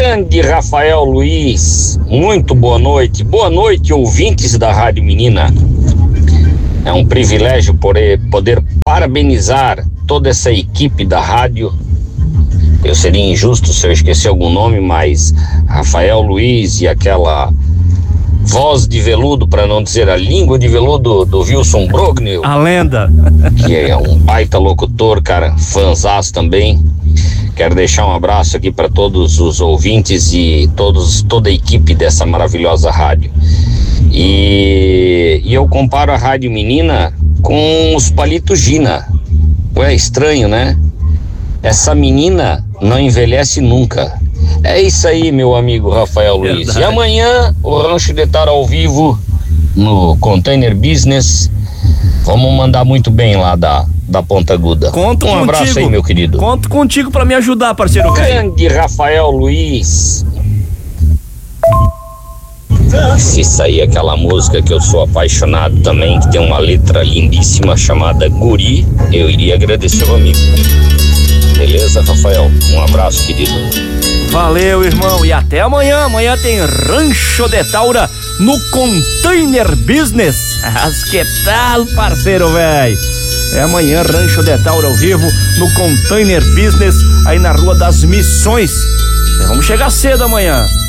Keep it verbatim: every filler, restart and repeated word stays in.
Grande Rafael Luiz, muito boa noite. Boa noite, ouvintes da Rádio Menina. É um privilégio poder, poder parabenizar toda essa equipe da rádio. Eu seria injusto se eu esquecer algum nome, mas Rafael Luiz e aquela voz de veludo, para não dizer a língua de veludo do Wilson Brogner, a lenda, que é um baita locutor, cara, fãzaço também. Quero deixar um abraço aqui para todos os ouvintes e todos, toda a equipe dessa maravilhosa rádio. E, e eu comparo a Rádio Menina com os Palitos Gina. Ué, estranho, né? Essa menina não envelhece nunca. É isso aí, meu amigo Rafael Luiz. Verdade. E amanhã o Rancho de Tar ao vivo no Container Business. Vamos mandar muito bem lá da, da Ponta Aguda. Conto um contigo. abraço aí, meu querido. Conto contigo pra me ajudar, parceiro. Grande Rafael Luiz. Se sair aquela música que eu sou apaixonado também, que tem uma letra lindíssima chamada Guri, eu iria agradecer o amigo. Beleza, Rafael? Um abraço, querido. Valeu, irmão, e até amanhã. Amanhã tem Rancho de Taura no Container Business. Mas que tal, parceiro, velho? É amanhã, Rancho de Taura ao vivo no Container Business, aí na Rua das Missões. Vamos chegar cedo amanhã.